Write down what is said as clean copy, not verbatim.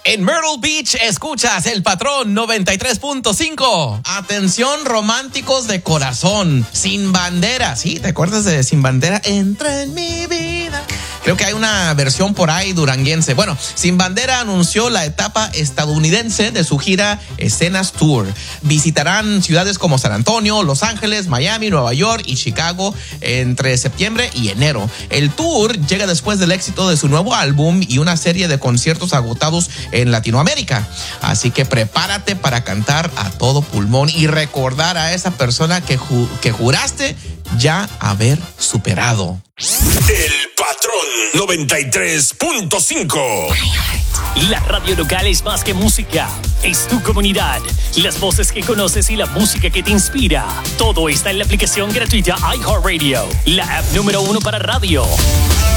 En Myrtle Beach escuchas El Patrón 93.5. Atención, románticos de corazón. Sin Bandera. ¿Sí? ¿Te acuerdas de Sin Bandera? Entra en mi vida. Creo que hay una versión por ahí duranguense. Bueno, Sin Bandera anunció la etapa estadounidense de su gira Escenas Tour. Visitarán ciudades como San Antonio, Los Ángeles, Miami, Nueva York y Chicago entre septiembre y enero. El tour llega después del éxito de su nuevo álbum y una serie de conciertos agotados en Latinoamérica. Así que prepárate para cantar a todo pulmón y recordar a esa persona que juraste ya haber superado. El Patrón 93.5. La radio local es más que música, es tu comunidad, las voces que conoces y la música que te inspira. Todo está en la aplicación gratuita iHeartRadio, la app número 1 para radio.